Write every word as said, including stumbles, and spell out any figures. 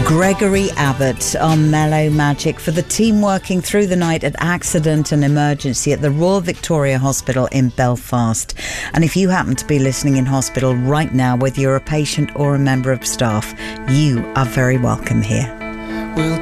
Gregory Abbott on Mellow Magic for the team working through the night at accident and emergency at the Royal Victoria Hospital in Belfast. And if you happen to be listening in hospital right now, whether you're a patient or a member of staff, you are very welcome here. We'll